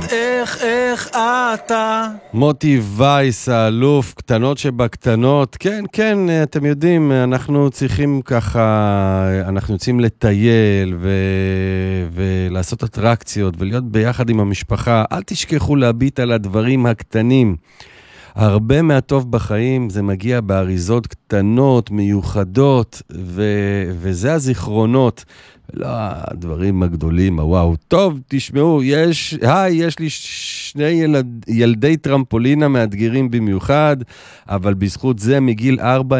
איך אתה? מוטי וייס, האלוף, קטנות שבקטנות. כן, כן, אתם יודעים, אנחנו צריכים ככה, אנחנו יוצאים לטייל ולעשות אטרקציות ולהיות ביחד עם המשפחה. אל תשכחו להביט על הדברים הקטנים. הרבה מהטוב בחיים זה מגיע באריזות קטנות, מיוחדות, וזה הזיכרונות. לא, הדברים הגדולים, וואו. טוב, תשמעו, יש לי שני ילדי טרמפולינה מאתגרים במיוחד, אבל בזכות זה מגיל 4